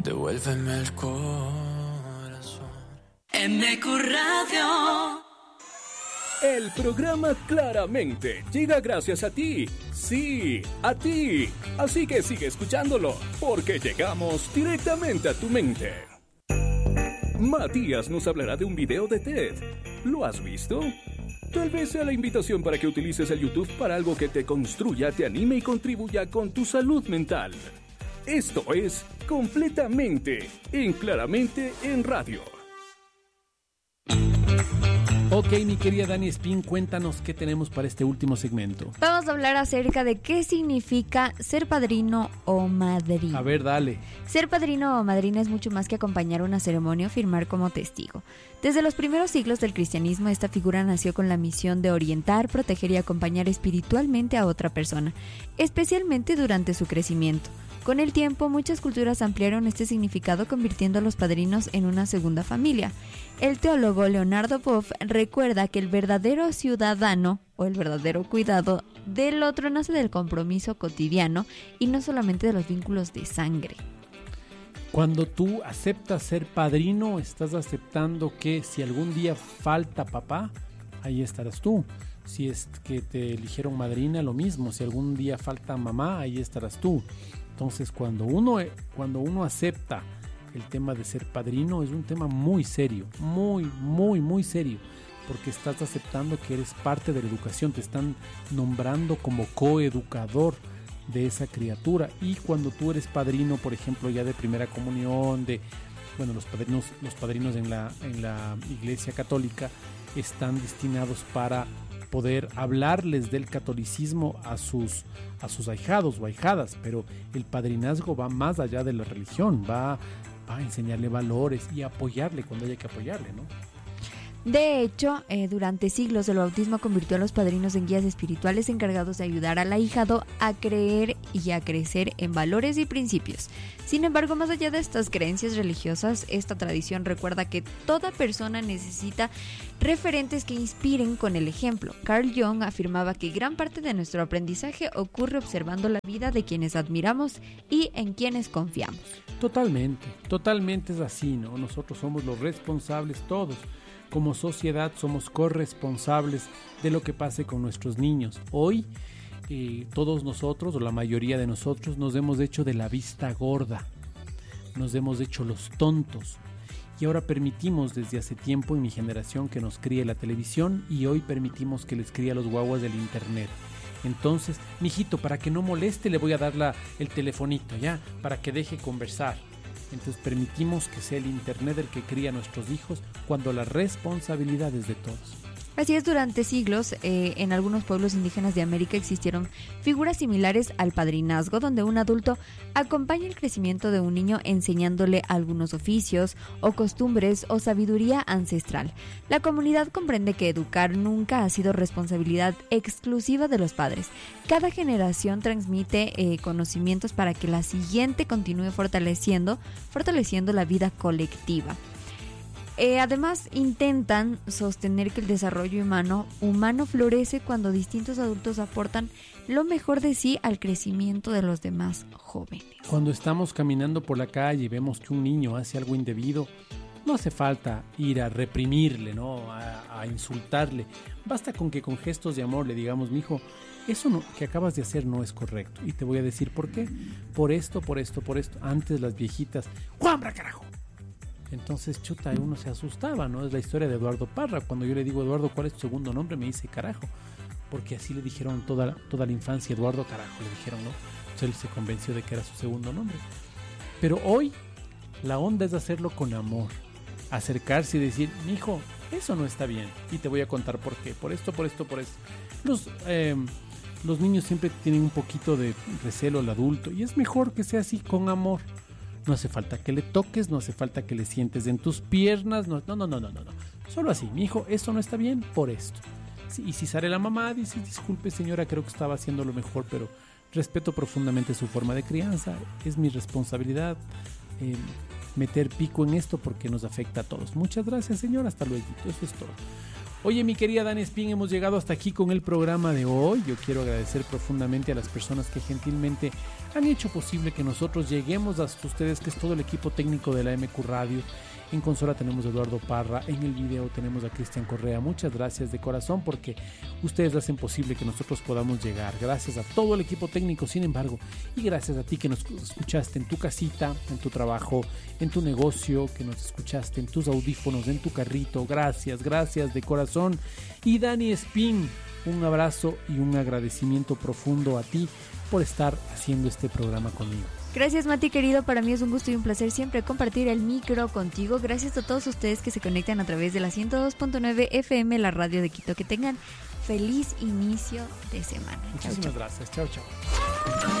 Devuélveme el corazón. MQ Radio. El programa Claramente llega gracias a ti. Sí, a ti. Así que sigue escuchándolo, porque llegamos directamente a tu mente. Matías nos hablará de un video de TED. ¿Lo has visto? Tal vez sea la invitación para que utilices el YouTube para algo que te construya, te anime y contribuya con tu salud mental. Esto es Completamente en Claramente en Radio. Ok, mi querida Dani Espín, cuéntanos qué tenemos para este último segmento. Vamos a hablar acerca de qué significa ser padrino o madrina. A ver, dale. Ser padrino o madrina es mucho más que acompañar una ceremonia o firmar como testigo. Desde los primeros siglos del cristianismo, esta figura nació con la misión de orientar, proteger y acompañar espiritualmente a otra persona, especialmente durante su crecimiento. Con el tiempo, muchas culturas ampliaron este significado, convirtiendo a los padrinos en una segunda familia. El teólogo Leonardo Boff recuerda que el verdadero ciudadano o el verdadero cuidado del otro nace del compromiso cotidiano y no solamente de los vínculos de sangre. Cuando tú aceptas ser padrino, estás aceptando que si algún día falta papá, ahí estarás tú. Si es que te eligieron madrina, lo mismo. Si algún día falta mamá, ahí estarás tú. Entonces, cuando uno acepta el tema de ser padrino, es un tema muy serio, muy serio, porque estás aceptando que eres parte de la educación, te están nombrando como coeducador de esa criatura. Y cuando tú eres padrino, por ejemplo, ya de primera comunión, los padrinos en la Iglesia Católica están destinados para poder hablarles del catolicismo a sus ahijados o ahijadas, pero el padrinazgo va más allá de la religión, va a enseñarle valores y apoyarle cuando haya que apoyarle, ¿no? De hecho, durante siglos el bautismo convirtió a los padrinos en guías espirituales encargados de ayudar al ahijado a creer y a crecer en valores y principios. Sin embargo, más allá de estas creencias religiosas, esta tradición recuerda que toda persona necesita referentes que inspiren con el ejemplo. Carl Jung afirmaba que gran parte de nuestro aprendizaje ocurre observando la vida de quienes admiramos y en quienes confiamos. Totalmente es así, ¿no? Nosotros somos los responsables todos. Como sociedad somos corresponsables de lo que pase con nuestros niños. Hoy todos nosotros, o la mayoría de nosotros, nos hemos hecho de la vista gorda, nos hemos hecho los tontos. Y ahora permitimos desde hace tiempo en mi generación que nos críe la televisión, y hoy permitimos que les críe a los guaguas del internet. Entonces, mijito, para que no moleste le voy a dar el telefonito, ¿ya? Para que deje conversar. Entonces permitimos que sea el internet el que cría a nuestros hijos, cuando la responsabilidad es de todos. Así es, durante siglos, en algunos pueblos indígenas de América existieron figuras similares al padrinazgo, donde un adulto acompaña el crecimiento de un niño enseñándole algunos oficios o costumbres o sabiduría ancestral. La comunidad comprende que educar nunca ha sido responsabilidad exclusiva de los padres. Cada generación transmite conocimientos para que la siguiente continúe fortaleciendo la vida colectiva. Además, intentan sostener que el desarrollo humano florece cuando distintos adultos aportan lo mejor de sí al crecimiento de los demás jóvenes. Cuando estamos caminando por la calle y vemos que un niño hace algo indebido, no hace falta ir a reprimirle, ¿no? a insultarle. Basta con que con gestos de amor le digamos: mijo, eso que acabas de hacer no es correcto. Y te voy a decir por qué. Por esto. Antes las viejitas, ¡Juambra, carajo! Entonces, chuta, uno se asustaba, ¿no? Es la historia de Eduardo Parra. Cuando yo le digo: Eduardo, ¿cuál es tu segundo nombre? Me dice: carajo. Porque así le dijeron toda la infancia: Eduardo Carajo, le dijeron, ¿no? Entonces él se convenció de que era su segundo nombre. Pero hoy la onda es hacerlo con amor, acercarse y decir: mijo, eso no está bien, y te voy a contar por qué, por esto. Los niños siempre tienen un poquito de recelo al adulto, y es mejor que sea así, con amor. No hace falta que le toques, no hace falta que le sientes en tus piernas, no. Solo así: mijo, eso no está bien por esto. Sí, y si sale la mamá, dice: disculpe señora, creo que estaba haciendo lo mejor, pero respeto profundamente su forma de crianza, es mi responsabilidad meter pico en esto porque nos afecta a todos. Muchas gracias, señora, hasta luego, eso es todo. Oye, mi querida Dani Espín, hemos llegado hasta aquí con el programa de hoy. Yo quiero agradecer profundamente a las personas que gentilmente han hecho posible que nosotros lleguemos hasta ustedes, que es todo el equipo técnico de la MQ Radio. En consola tenemos a Eduardo Parra, en el video tenemos a Cristian Correa. Muchas gracias de corazón porque ustedes hacen posible que nosotros podamos llegar. Gracias a todo el equipo técnico, sin embargo, y gracias a ti que nos escuchaste en tu casita, en tu trabajo, en tu negocio, que nos escuchaste en tus audífonos, en tu carrito. Gracias de corazón. Y Dani Espín, un abrazo y un agradecimiento profundo a ti por estar haciendo este programa conmigo. Gracias, Mati, querido. Para mí es un gusto y un placer siempre compartir el micro contigo. Gracias a todos ustedes que se conectan a través de la 102.9 FM, la radio de Quito. Que tengan feliz inicio de semana. Muchísimas gracias. Chao, chao.